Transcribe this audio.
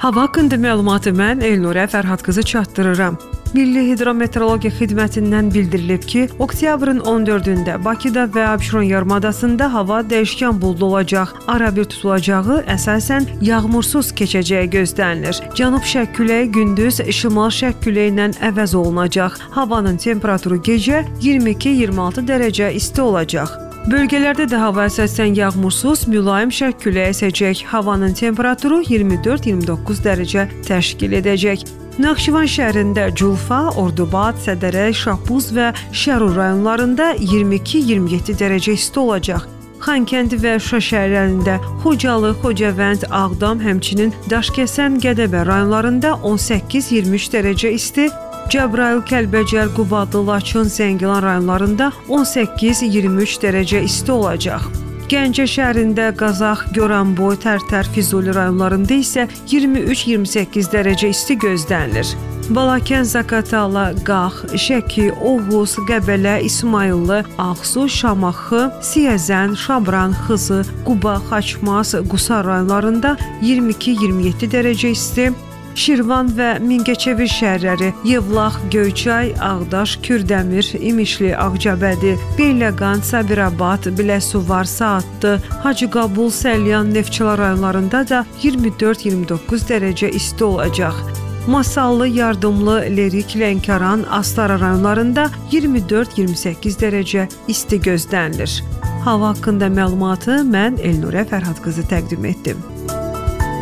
Hava haqqında məlumatı mən Elnurə Fərhad qızı çatdırıram. Milli Hidrometeorologiya Xidmətindən bildirilib ki, oktyabrın 14-də Bakıda və Abşeron yarımadasında hava dəyişkən buludlu olacaq. Arabir tutulacağı, əsasən yağmursuz keçəcəyi gözlənilir. Cənub-şərq küləyi gündüz şimal-şərq küləyi ilə əvəz olunacaq. Havanın temperaturu gecə 22-26 dərəcə isti olacaq. Bölgələrdə də hava əsasən yağmursuz, mülayim şərq küləyi əsəcək. Havanın temperaturu 24-29 dərəcə təşkil edəcək. Naxçıvan şəhərində Culfa, Ordubad, Sədərək, Şahbuz və Şərur rayonlarında 22-27 dərəcə isti olacaq. Xankəndi və Şuşa şəhərlərində, Xocalı, Xocavənd, Ağdam, həmçinin Daşkəsən, Gədəbə rayonlarında 18-23 dərəcə isti, Cəbrayıl, Kəlbəcər, Qubadlı, Laçın, Zəngilan rayonlarında 18-23 dərəcə isti olacaq. Gəncə şəhərində Qazax, Goranboy, Tərtər, Füzuli rayonlarında isə 23-28 dərəcə isti gözlənilir. Balakən, Zaqatala, Qax, Şəki, Oğuz, Qəbələ, İsmayıllı, Ağsu, Şamaxı, Siyəzən, Şabran, Xızı, Quba, Xaçmaz, Qusar rayonlarında 22-27 dərəcə isti, Şirvan və Mingəçevir şəhərləri, Yevlax, Göyçay, Ağdaş, Kürdəmir, İmişli, Ağcabədi, Beyləqan, Sabirabad, Biləsuvar, Saatlı, Hacıqabul, Səlyan, Neftçala rayonlarında da 24-29 dərəcə isti olacaq. Masallı, Yardımlı, Lerik, Lənkəran, Astara rayonlarında 24-28 dərəcə isti gözlənilir. Hava haqqında məlumatı mən Elnurə Fərhad qızı təqdim etdim.